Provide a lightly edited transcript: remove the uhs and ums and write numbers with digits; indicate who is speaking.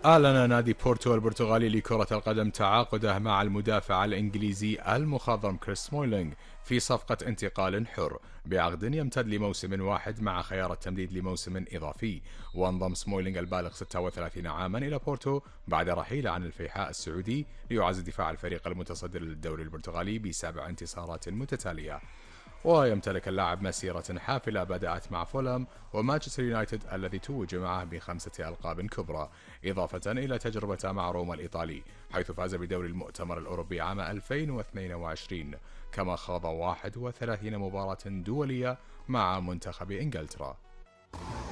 Speaker 1: أعلن نادي بورتو البرتغالي لكرة القدم تعاقده مع المدافع الإنجليزي المخضرم كريس سمويلينغ في صفقة انتقال حر بعقد يمتد لموسم واحد مع خيار التمديد لموسم إضافي. وانضم سمويلينغ البالغ 36 عاما إلى بورتو بعد رحيله عن الفيحاء السعودي ليعزز دفاع الفريق المتصدر للدوري البرتغالي ب7 انتصارات متتالية. ويمتلك اللاعب مسيرة حافلة بدأت مع فولهام ومانشستر يونايتد الذي توج معه ب5 ألقاب كبرى، إضافة إلى تجربته مع روما الإيطالي حيث فاز بدوري المؤتمر الأوروبي عام 2022، كما خاض 31 مباراة دولية مع منتخب إنجلترا.